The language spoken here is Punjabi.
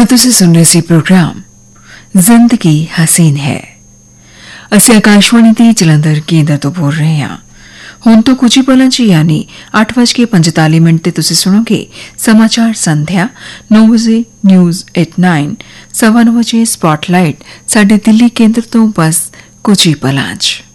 ਤੁਸੀਂ ਸੁਣ ਰਹੇ ਸੀ ਪ੍ਰੋਗਰਾਮ ਜ਼ਿੰਦਗੀ ਹਸੀਨ ਹੈ। ਅਸੀਂ ਆਕਾਸ਼ਵਾਣੀ ਦੀ ਜਲੰਧਰ ਕੇਂਦਰ ਤੋਂ ਬੋਲ ਰਹੇ ਹਾਂ। ਹੁਣ ਤੋਂ ਕੁਝ ਹੀ ਪਲਾਂ 'ਚ ਯਾਨੀ 8:45 ਤੇ ਤੁਸੀਂ ਸੁਣੋਗੇ ਸਮਾਚਾਰ ਸੰਧਿਆ। 9 ਵਜੇ ਨਿਊਜ਼ ਐਟ 9, 9:15 ਵਜੇ ਸਪਾਟਲਾਈਟ ਸਾਡੇ ਦਿੱਲੀ ਕੇਂਦਰ ਤੋਂ ਬਸ ਕੁਝ ਹੀ ਪਲਾਂ 'ਚ।